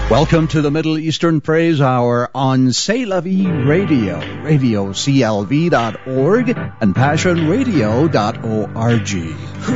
Welcome to the Middle Eastern Praise Hour on C'est La Vie Radio, radioclv.org and passionradio.org.